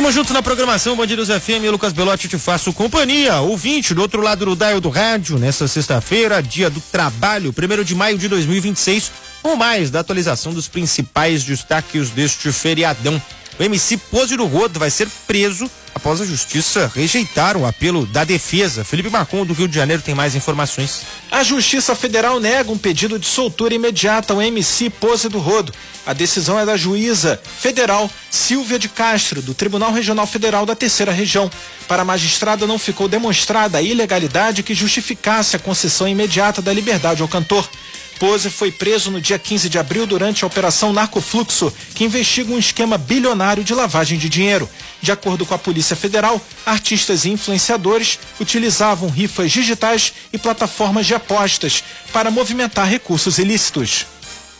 Seguimos juntos na programação Band News FM. Eu, Lucas Belotti, te faço companhia. Ouvinte, do outro lado do dial do rádio, nesta sexta-feira, dia do trabalho, 1º de maio de 2026, com mais da atualização dos principais destaques deste feriadão. O MC Pose do Rodo vai ser preso após a justiça rejeitar o apelo da defesa. Felipe Marcon, do Rio de Janeiro, tem mais informações. A Justiça Federal nega um pedido de soltura imediata ao MC Pose do Rodo. A decisão é da juíza federal Silvia de Castro, do Tribunal Regional Federal da Terceira Região. Para a magistrada, não ficou demonstrada a ilegalidade que justificasse a concessão imediata da liberdade ao cantor. Pose foi preso no dia 15 de abril durante a Operação Narcofluxo, que investiga um esquema bilionário de lavagem de dinheiro. De acordo com a Polícia Federal, artistas e influenciadores utilizavam rifas digitais e plataformas de apostas para movimentar recursos ilícitos.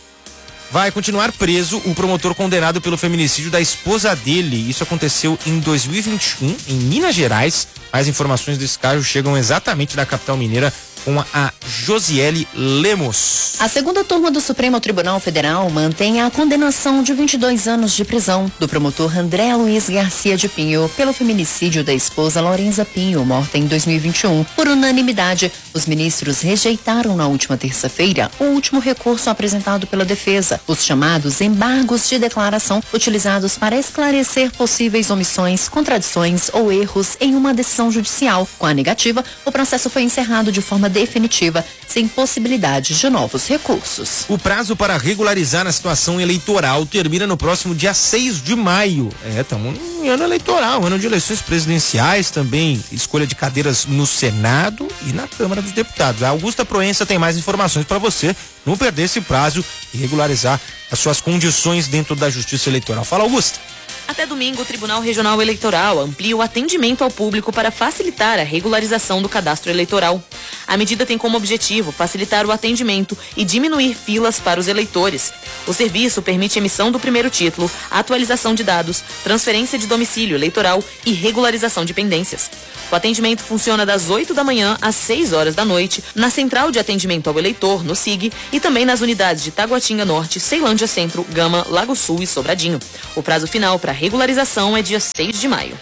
Vai continuar preso o promotor condenado pelo feminicídio da esposa dele. Isso aconteceu em 2021, em Minas Gerais. Mais informações desse caso chegam exatamente da capital mineira, com a Josiele Lemos. A segunda turma do Supremo Tribunal Federal mantém a condenação de 22 anos de prisão do promotor André Luiz Garcia de Pinho pelo feminicídio da esposa Lorenza Pinho, morta em 2021. Por unanimidade, os ministros rejeitaram na última terça-feira o último recurso apresentado pela defesa, os chamados embargos de declaração utilizados para esclarecer possíveis omissões, contradições ou erros em uma decisão judicial. Com a negativa, o processo foi encerrado de forma definitiva, sem possibilidade de novos recursos. O prazo para regularizar a situação eleitoral termina no próximo dia 6 de maio. Estamos em ano eleitoral, ano de eleições presidenciais, também escolha de cadeiras no Senado e na Câmara dos Deputados. A Augusta Proença tem mais informações para você não perder esse prazo e regularizar as suas condições dentro da Justiça Eleitoral. Fala, Augusta. Até domingo, o Tribunal Regional Eleitoral amplia o atendimento ao público para facilitar a regularização do cadastro eleitoral. A medida tem como objetivo facilitar o atendimento e diminuir filas para os eleitores. O serviço permite emissão do primeiro título, atualização de dados, transferência de domicílio eleitoral e regularização de pendências. O atendimento funciona das 8 da manhã às 6 horas da noite, na Central de Atendimento ao Eleitor, no SIG, e também nas unidades de Taguatinga Norte, Ceilândia Centro, Gama, Lago Sul e Sobradinho. O prazo final para regularização é dia 6 de maio.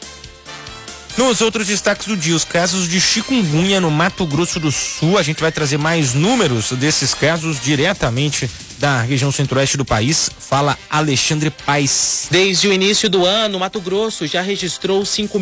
Nos outros destaques do dia, os casos de chikungunya no Mato Grosso do Sul. A gente vai trazer mais números desses casos diretamente da região centro-oeste do país. Fala Alexandre Paes. Desde o início do ano, Mato Grosso já registrou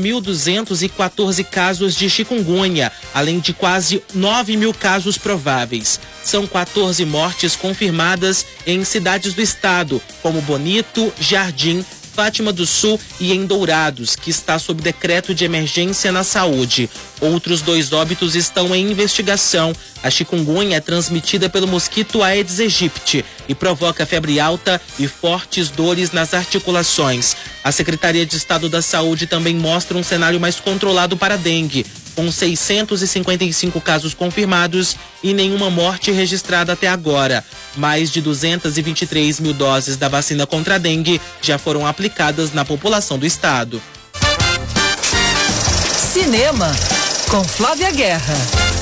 5.214 casos de chikungunya, além de quase 9.000 casos prováveis. São 14 mortes confirmadas em cidades do estado, como Bonito, Jardim, Fátima do Sul e em Dourados, que está sob decreto de emergência na saúde. Outros 2 óbitos estão em investigação. A chikungunya é transmitida pelo mosquito Aedes aegypti e provoca febre alta e fortes dores nas articulações. A Secretaria de Estado da Saúde também mostra um cenário mais controlado para a dengue, com 655 casos confirmados e nenhuma morte registrada até agora. Mais de 223 mil doses da vacina contra a dengue já foram aplicadas na população do estado. Cinema, com Flávia Guerra.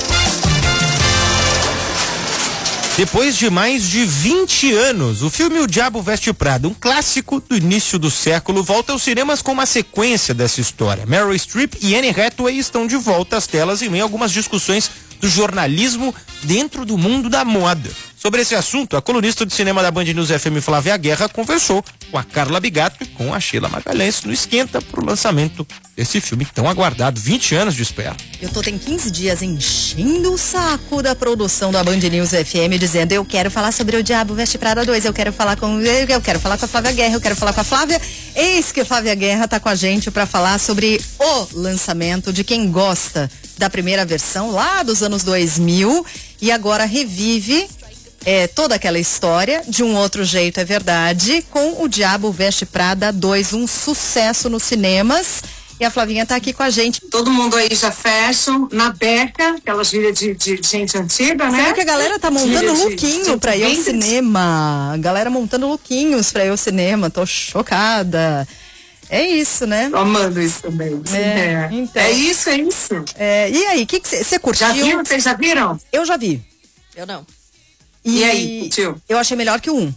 Depois de mais de 20 anos, o filme O Diabo Veste Prada, um clássico do início do século, volta aos cinemas com uma sequência dessa história. Meryl Streep e Anne Hathaway estão de volta às telas em meio a algumas discussões do jornalismo dentro do mundo da moda. Sobre esse assunto, a colunista de cinema da Band News FM, Flávia Guerra, conversou com a Carla Bigato e com a Sheila Magalhães no esquenta para o lançamento desse filme tão aguardado, 20 anos de espera. Tem 15 dias enchendo o saco da produção da Band News FM, dizendo: eu quero falar sobre O Diabo Veste Prada 2, eu quero falar com a Flávia Guerra, eu quero falar com a Flávia. Eis que a Flávia Guerra está com a gente para falar sobre o lançamento de quem gosta da primeira versão lá dos anos 2000 e agora revive toda aquela história de um outro jeito, é verdade, com O Diabo Veste Prada 2, um sucesso nos cinemas. E a Flavinha tá aqui com a gente. Todo mundo aí já fashion, na beca, aquelas gírias de gente antiga, né? Sabe que a galera tá montando lookinho pra ir ao cinema. A galera montando lookinhos pra ir ao cinema. Tô chocada. É isso, né? Tô amando isso também. Então. É isso. E aí, o que você curtiu? Já viu? Vocês já viram? Eu já vi. Eu não. E aí, curtiu? Eu achei melhor que o 1.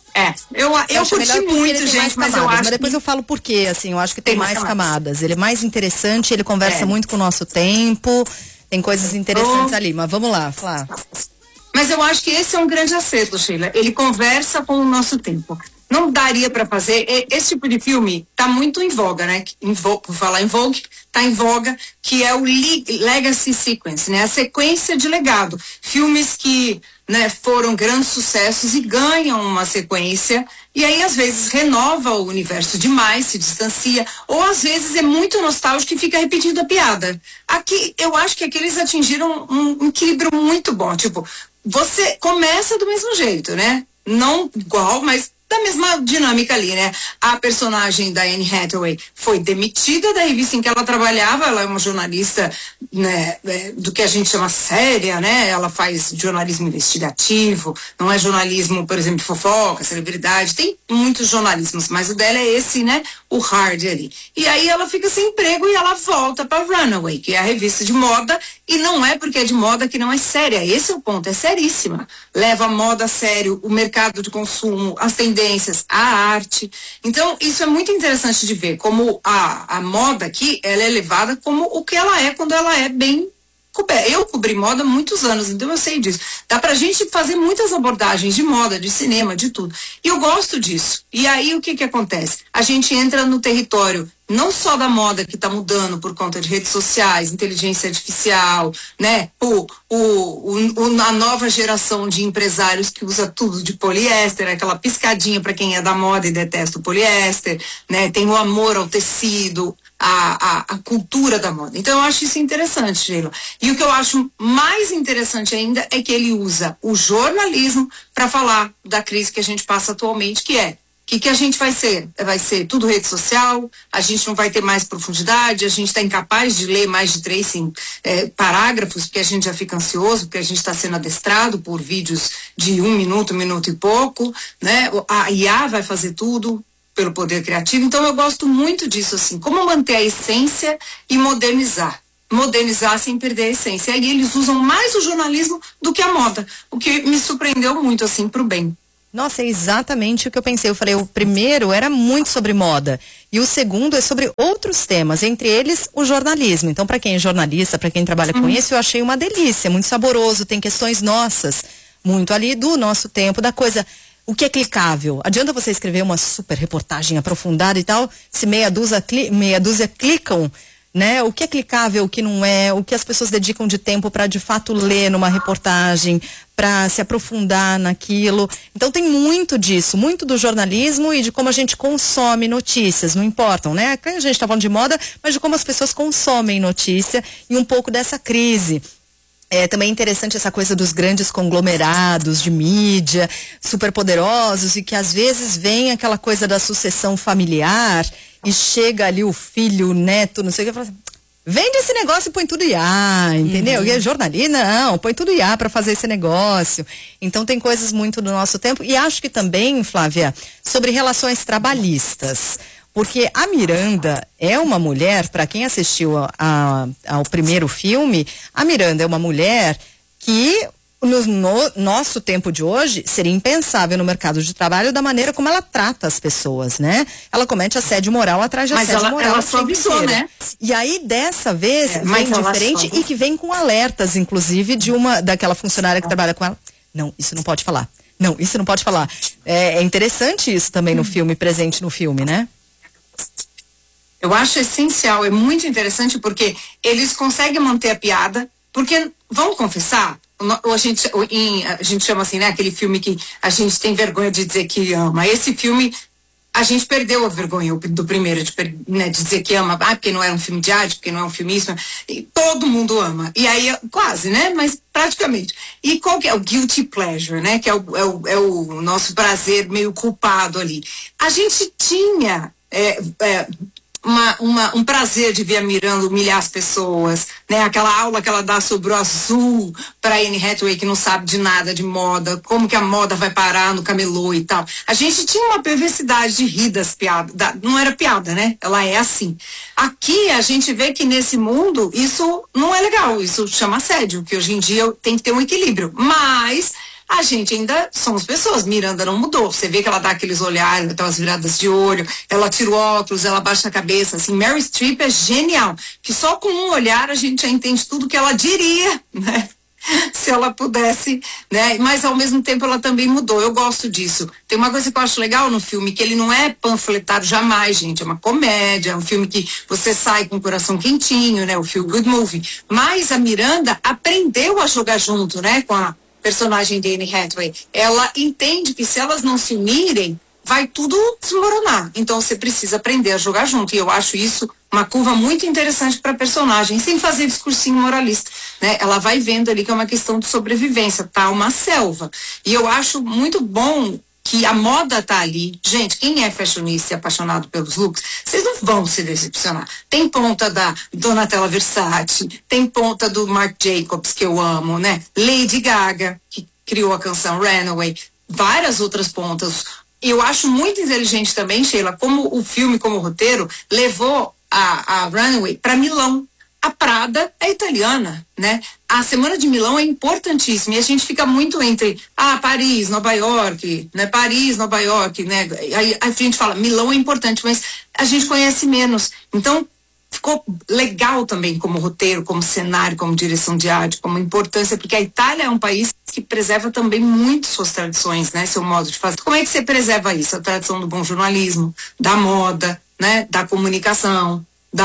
Eu acho curti melhor porque muito, ele tem mais gente, mas camadas, eu acho mas depois eu falo por quê, assim, eu acho que tem mais camadas. Ele é mais interessante, ele conversa muito com o nosso tempo, tem coisas interessantes ali, mas vamos lá, Flá. Mas eu acho que esse é um grande acerto, Sheila. Ele conversa com o nosso tempo. Não daria para fazer. Esse tipo de filme tá muito em voga, né? Por falar em Vogue, tá em voga, que é o Legacy Sequence, né? A sequência de legado. Filmes que, né, foram grandes sucessos e ganham uma sequência, e aí às vezes renova o universo demais, se distancia, ou às vezes é muito nostálgico e fica repetindo a piada. Aqui, eu acho que aqui eles atingiram um equilíbrio muito bom. Tipo, você começa do mesmo jeito, né? Não igual, mas da mesma dinâmica ali, né? A personagem da Anne Hathaway foi demitida da revista em que ela trabalhava. Ela é uma jornalista, né, do que a gente chama séria, né? Ela faz jornalismo investigativo, não é jornalismo, por exemplo, fofoca, celebridade. Tem muitos jornalismos, mas o dela é esse, né? O hard ali. E aí ela fica sem emprego e ela volta para Runaway, que é a revista de moda, e não é porque é de moda que não é séria. Esse é o ponto, é seríssima. Leva a moda a sério, o mercado de consumo, as tendências, a arte. Então, isso é muito interessante de ver, como a moda aqui, ela é levada como o que ela é quando ela é bem coberta. Eu cobri moda há muitos anos, então eu sei disso. Dá pra gente fazer muitas abordagens de moda, de cinema, de tudo. E eu gosto disso. E aí, o que acontece? A gente entra no território não só da moda que está mudando por conta de redes sociais, inteligência artificial, né? A nova geração de empresários que usa tudo de poliéster, aquela piscadinha para quem é da moda e detesta o poliéster, né? Tem o amor ao tecido, a cultura da moda. Então eu acho isso interessante, Sheila. E o que eu acho mais interessante ainda é que ele usa o jornalismo para falar da crise que a gente passa atualmente, que é: o que a gente vai ser? Vai ser tudo rede social, a gente não vai ter mais profundidade, a gente está incapaz de ler mais de 3 parágrafos, porque a gente já fica ansioso, porque a gente está sendo adestrado por vídeos de 1 minuto, 1 minuto e pouco, né? A IA vai fazer tudo pelo poder criativo. Então eu gosto muito disso, assim, como manter a essência e modernizar sem perder a essência. E aí eles usam mais o jornalismo do que a moda, o que me surpreendeu muito, assim, pro bem. Nossa, é exatamente o que eu pensei. Eu falei, o primeiro era muito sobre moda e o segundo é sobre outros temas, entre eles o jornalismo. Então, para quem é jornalista, para quem trabalha com isso, eu achei uma delícia, muito saboroso. Tem questões nossas, muito ali do nosso tempo, da coisa. O que é clicável? Adianta você escrever uma super reportagem aprofundada e tal, se meia dúzia clicam, né? O que é clicável, o que não é, o que as pessoas dedicam de tempo para de fato ler numa reportagem, para se aprofundar naquilo. Então tem muito disso, muito do jornalismo e de como a gente consome notícias, não importam, né? A gente está falando de moda, mas de como as pessoas consomem notícia e um pouco dessa crise. É também interessante essa coisa dos grandes conglomerados de mídia, superpoderosos, e que às vezes vem aquela coisa da sucessão familiar e chega ali o filho, o neto, não sei o que, e fala assim: vende esse negócio e põe tudo IA, entendeu? E é jornalista, não, põe tudo IA para fazer esse negócio. Então tem coisas muito do nosso tempo. E acho que também, Flávia, sobre relações trabalhistas. Porque a Miranda é uma mulher, para quem assistiu ao primeiro filme, a Miranda é uma mulher que no nosso tempo de hoje seria impensável no mercado de trabalho da maneira como ela trata as pessoas, né? Ela comete assédio moral atrás de assédio moral. Mas ela suavizou, né? E aí, dessa vez, vem diferente e que vem com alertas, inclusive, daquela funcionária que trabalha com ela. Não, isso não pode falar. Não, isso não pode falar. É interessante isso também no filme, presente no filme, né? Eu acho essencial, é muito interessante porque eles conseguem manter a piada, porque, vamos confessar, a gente chama assim, né, aquele filme que a gente tem vergonha de dizer que ama. Esse filme, a gente perdeu a vergonha do primeiro, de dizer que ama, porque não é um filme de arte, porque não é um filme isso, e todo mundo ama. E aí, quase, né, mas praticamente. E qual que é o guilty pleasure, né, que é o nosso prazer meio culpado ali. A gente tinha um prazer de ver a Miranda humilhar as pessoas, né? Aquela aula que ela dá sobre o azul para Anne Hathaway, que não sabe de nada de moda, como que a moda vai parar no camelô e tal. A gente tinha uma perversidade de rir das piadas, não era piada, né? Ela é assim. Aqui a gente vê que nesse mundo isso não é legal, isso chama assédio, que hoje em dia tem que ter um equilíbrio, mas A gente ainda somos pessoas, Miranda não mudou. Você vê que ela dá aqueles olhares, aquelas viradas de olho, ela tira o óculos, ela baixa a cabeça, assim. Meryl Streep é genial, que só com um olhar a gente já entende tudo que ela diria, né? Se ela pudesse, né? Mas ao mesmo tempo ela também mudou. Eu gosto disso. Tem uma coisa que eu acho legal no filme, que ele não é panfletado jamais, gente. É uma comédia, é um filme que você sai com o coração quentinho, né? O Feel Good Movie. Mas a Miranda aprendeu a jogar junto, né? Com a personagem de Anne Hathaway. Ela entende que se elas não se unirem, vai tudo desmoronar. Então você precisa aprender a jogar junto. E eu acho isso uma curva muito interessante para a personagem, sem fazer discursinho moralista, né? Ela vai vendo ali que é uma questão de sobrevivência, tá uma selva. E eu acho muito bom que a moda tá ali. Gente, quem é fashionista e apaixonado pelos looks, vocês não vão se decepcionar. Tem ponta da Donatella Versace, tem ponta do Marc Jacobs, que eu amo, né? Lady Gaga, que criou a canção Runaway, várias outras pontas. Eu acho muito inteligente também, Sheila, como o filme, como o roteiro, levou a Runaway para Milão. A Prada é italiana, né? A Semana de Milão é importantíssima e a gente fica muito entre Paris, Nova York, né? Paris, Nova York, né? Aí a gente fala, Milão é importante, mas a gente conhece menos. Então, ficou legal também como roteiro, como cenário, como direção de arte, como importância, porque a Itália é um país que preserva também muito suas tradições, né? Seu modo de fazer. Como é que você preserva isso? A tradição do bom jornalismo, da moda, né? Da comunicação,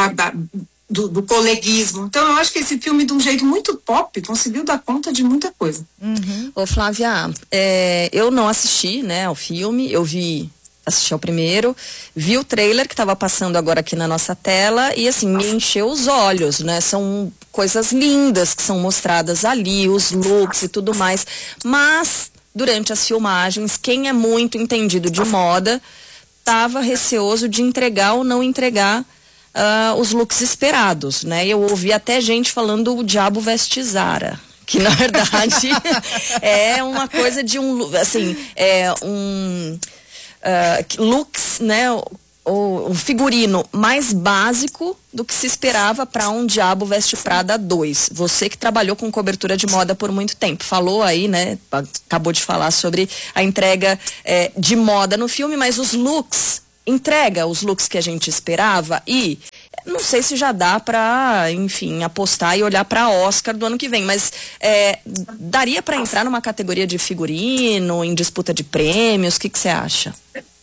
do coleguismo. Então eu acho que esse filme, de um jeito muito pop, conseguiu dar conta de muita coisa. Ô Flávia, eu não assisti, né, ao filme, assisti ao primeiro, vi o trailer que estava passando agora aqui na nossa tela e assim, me encheu os olhos, né? São coisas lindas que são mostradas ali, os looks e tudo mais, mas durante as filmagens, quem é muito entendido de moda estava receoso de entregar ou não entregar os looks esperados, né? Eu ouvi até gente falando o Diabo Veste Zara, que na verdade é uma coisa de looks, né? Um figurino mais básico do que se esperava para um Diabo Veste Prada 2. Você que trabalhou com cobertura de moda por muito tempo, falou aí, né? Acabou de falar sobre a entrega de moda no filme, mas os looks, entrega os looks que a gente esperava e não sei se já dá para, enfim, apostar e olhar para Oscar do ano que vem, mas daria para entrar numa categoria de figurino, em disputa de prêmios, o que você acha?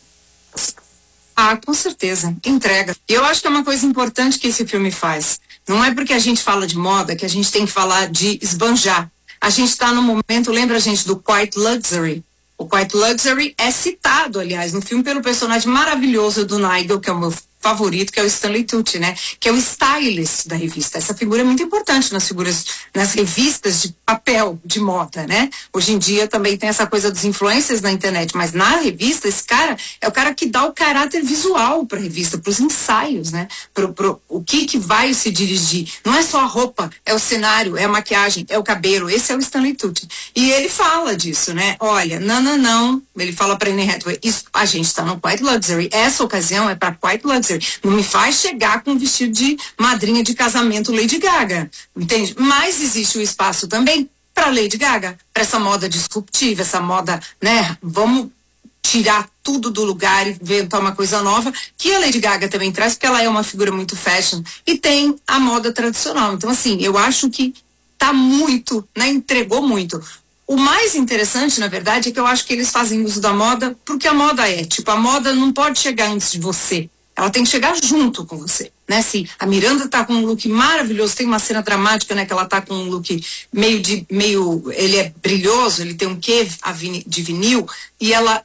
Com certeza, entrega. Eu acho que é uma coisa importante que esse filme faz. Não é porque a gente fala de moda que a gente tem que falar de esbanjar. A gente está no momento, lembra a gente do Quiet Luxury? O Quiet Luxury é citado, aliás, no filme pelo personagem maravilhoso do Nigel, que é o meu favorito, que é o Stanley Tucci, né? Que é o stylist da revista. Essa figura é muito importante nas revistas de papel de moda, né? Hoje em dia também tem essa coisa dos influencers na internet, mas na revista esse cara é o cara que dá o caráter visual para a revista, para os ensaios, né? O que vai se dirigir. Não é só a roupa, é o cenário, é a maquiagem, é o cabelo. Esse é o Stanley Tucci. E ele fala disso, né? Olha, não. Ele fala para Anne Hathaway, a gente está no Quiet Luxury. Essa ocasião é para Quiet Luxury. Não me faz chegar com um vestido de madrinha de casamento Lady Gaga, entende? Mas existe o espaço também para Lady Gaga, para essa moda disruptiva, essa moda, né? Vamos tirar tudo do lugar e inventar uma coisa nova, que a Lady Gaga também traz, porque ela é uma figura muito fashion e tem a moda tradicional. Então, assim, eu acho que tá muito, né? Entregou muito. O mais interessante, na verdade, é que eu acho que eles fazem uso da moda porque a moda a moda não pode chegar antes de você. Ela tem que chegar junto com você, né? Se a Miranda tá com um look maravilhoso, tem uma cena dramática, né? Que ela tá com um look ele é brilhoso, ele tem um quê de vinil, e ela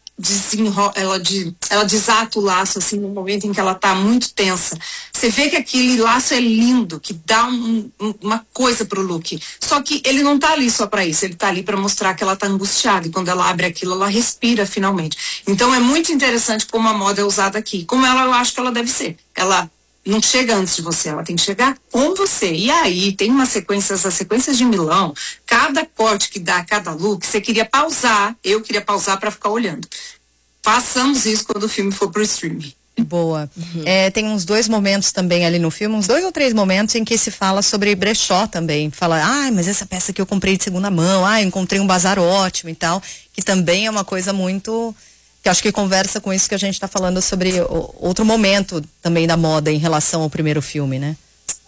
desata o laço, assim, no momento em que ela tá muito tensa. Você vê que aquele laço é lindo, que dá uma coisa pro look. Só que ele não tá ali só pra isso, ele tá ali pra mostrar que ela tá angustiada, e quando ela abre aquilo, ela respira finalmente. Então é muito interessante como a moda é usada aqui, como eu acho que ela deve ser. Ela não chega antes de você, ela tem que chegar com você. E aí tem as sequências de Milão, cada corte que dá, cada look, você queria pausar, eu queria pausar para ficar olhando. Façamos isso quando o filme for pro streaming. Boa. Tem uns 2 momentos também ali no filme, uns 2 ou 3 momentos em que se fala sobre brechó também. Fala, mas essa peça aqui eu comprei de segunda mão, eu encontrei um bazar ótimo e tal, que também é uma coisa muito, que acho que conversa com isso que a gente está falando sobre outro momento também da moda em relação ao primeiro filme, né?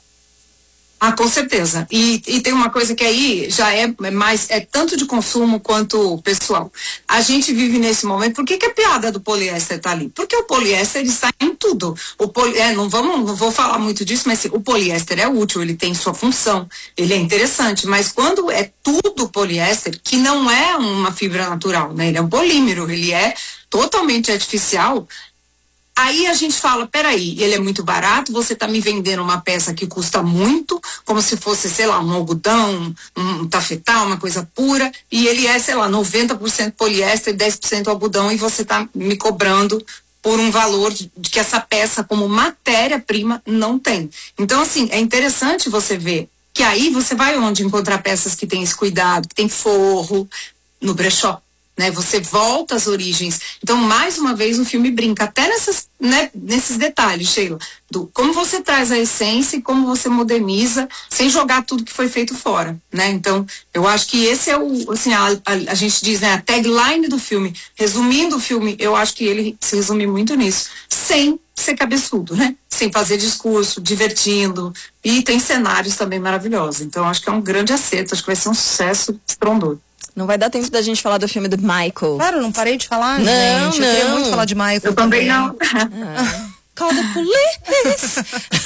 Com certeza. E tem uma coisa que aí já é tanto de consumo quanto pessoal. A gente vive nesse momento. Por que a piada do poliéster tá ali? Porque o poliéster está em tudo. Não vou falar muito disso, mas o poliéster é útil, ele tem sua função, ele é interessante. Mas quando é tudo poliéster, que não é uma fibra natural, né? Ele é um polímero, ele é totalmente artificial. Aí a gente fala, peraí, ele é muito barato, você está me vendendo uma peça que custa muito, como se fosse, sei lá, um algodão, um tafetá, uma coisa pura, e ele é, sei lá, 90% poliéster, 10% algodão, e você está me cobrando por um valor de que essa peça, como matéria-prima, não tem. Então, assim, é interessante você ver que aí você vai onde encontrar peças que tem esse cuidado, que tem forro, no brechó. Né, você volta às origens. Então, mais uma vez, o filme brinca até nesses detalhes, Sheila, do como você traz a essência e como você moderniza sem jogar tudo que foi feito fora, né? Então, eu acho que esse é a gente diz, né, a tagline do filme. Resumindo o filme, eu acho que ele se resume muito nisso, sem ser cabeçudo, né? Sem fazer discurso, divertindo, e tem cenários também maravilhosos. Então, acho que é um grande acerto, acho que vai ser um sucesso estrondoso. Não vai dar tempo da gente falar do filme do Michael. Claro, não parei de falar, não, gente. Eu queria muito falar de Michael. Eu também não. Call the police!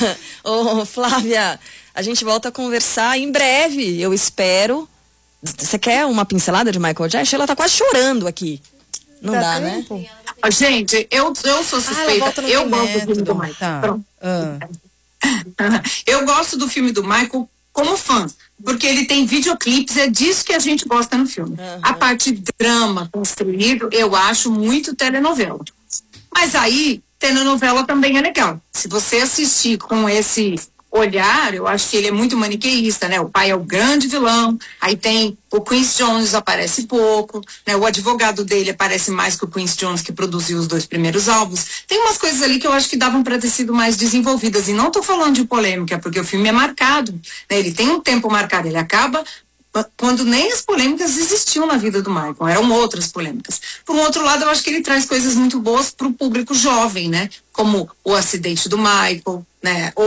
Flávia, a gente volta a conversar em breve, eu espero. Você quer uma pincelada de Michael Jackson? Ela tá quase chorando aqui. Não dá, né? Gente, eu sou suspeita. Eu gosto do filme do Michael. Tá. Eu gosto do filme do Michael como fã, porque ele tem videoclipes, é disso que a gente gosta no filme. A parte drama construído, eu acho muito telenovela. Mas aí, telenovela também é legal. Se você assistir com esse olhar, eu acho que ele é muito maniqueísta, né? O pai é o grande vilão, aí tem o Quincy Jones aparece pouco, né? O advogado dele aparece mais que o Quincy Jones, que produziu os 2 primeiros álbuns. Tem umas coisas ali que eu acho que davam para ter sido mais desenvolvidas, e não tô falando de polêmica, porque o filme é marcado, né? Ele tem um tempo marcado, ele acaba quando nem as polêmicas existiam na vida do Michael, eram outras polêmicas. Por um outro lado, eu acho que ele traz coisas muito boas para o público jovem, né? Como o acidente do Michael, né?